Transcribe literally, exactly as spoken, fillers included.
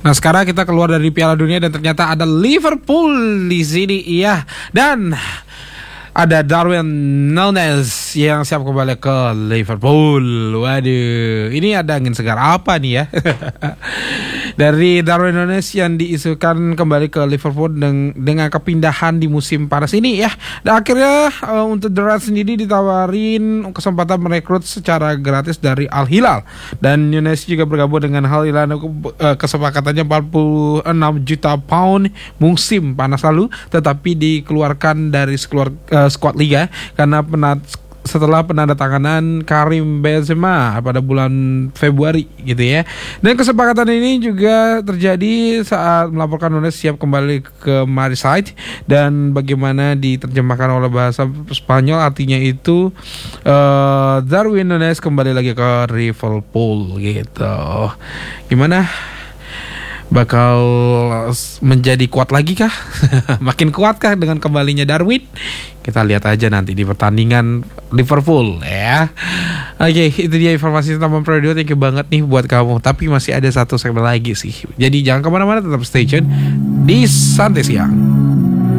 Nah sekarang kita keluar dari Piala Dunia dan ternyata ada Liverpool di sini, iya. Dan ada Darwin Núñez yang siap kembali ke Liverpool. Waduh, ini ada angin segar apa nih ya? Dari Darwin Núñez yang diisukan kembali ke Liverpool dengan, dengan kepindahan di musim panas ini ya. Dan akhirnya uh, untuk The Reds sendiri ditawarin kesempatan merekrut secara gratis dari Al Hilal. Dan Núñez juga bergabung dengan Al Hilal, uh, kesepakatannya empat puluh enam juta pound musim panas lalu, tetapi dikeluarkan dari sekeluar, uh, skuad liga karena penat setelah penandatanganan Karim Benzema pada bulan Februari gitu ya. Dan kesepakatan ini juga terjadi saat melaporkan Núñez siap kembali ke Marseille, dan bagaimana diterjemahkan oleh bahasa Spanyol artinya itu uh, Darwin Núñez kembali lagi ke Liverpool gitu. Gimana? Bakal menjadi kuat lagi kah? Makin kuat kah dengan kembalinya Darwin? Kita lihat aja nanti di pertandingan Liverpool ya. Oke, itu dia informasi tentang Mompreneur. Thank you banget nih buat kamu. Tapi masih ada satu segmen lagi sih. Jadi jangan kemana-mana, tetap stay tune di Santai Siang.